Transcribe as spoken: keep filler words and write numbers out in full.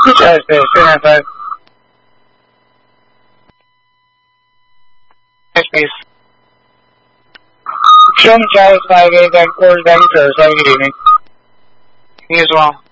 Yes, please, two nine five. Yes, please. Show me Charles five eight, back quarters, back to service. Have a good evening. You as well.